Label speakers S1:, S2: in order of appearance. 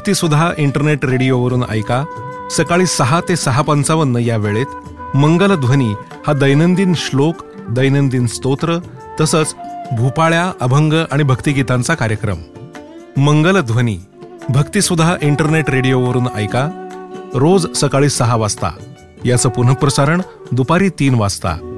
S1: भक्तिसुधा internet रेडिओवरून ऐका. सकाळी 6 ते 6:55 या वेळेत मंगलध्वनी हा दैनंदिन श्लोक, दैनंदिन स्तोत्र तसंच भूपाळ्या, अभंग आणि भक्तिगीतांचा कार्यक्रम. मंगलध्वनी भक्तिसुधा इंटरनेट रेडिओवरून ऐका रोज सकाळी 6 वाजता. याचं पुनःप्रसारण दुपारी 3 वाजता.